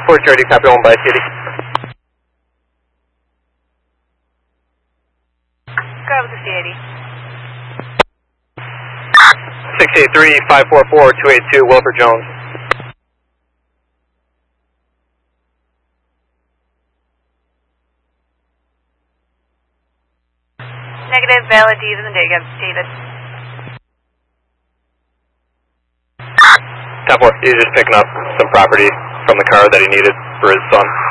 430, copy 1 by city. Go with the C80. 683-544-282, Wilford Jones. Negative, valid, D's and David. 10-4, he's just picking up some property from the car that he needed for his son.